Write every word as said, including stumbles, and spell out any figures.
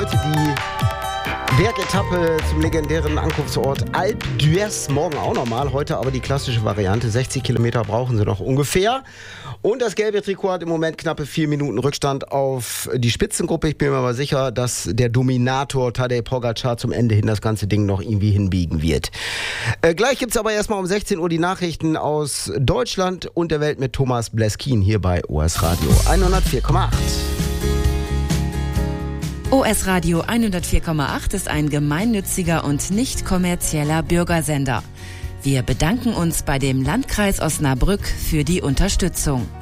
Heute die Bergetappe zum legendären Ankunftsort Alpe d'Huez. Morgen auch nochmal. Heute aber die klassische Variante. sechzig Kilometer brauchen sie noch ungefähr. Und das gelbe Trikot hat im Moment knappe vier Minuten Rückstand auf die Spitzengruppe. Ich bin mir aber sicher, dass der Dominator Tadej Pogačar zum Ende hin das ganze Ding noch irgendwie hinbiegen wird. Äh, gleich gibt es aber erstmal um sechzehn Uhr die Nachrichten aus Deutschland und der Welt mit Thomas Bleskin hier bei O S Radio hundertvier Komma acht. O S Radio hundertvier Komma acht ist ein gemeinnütziger und nicht kommerzieller Bürgersender. Wir bedanken uns bei dem Landkreis Osnabrück für die Unterstützung.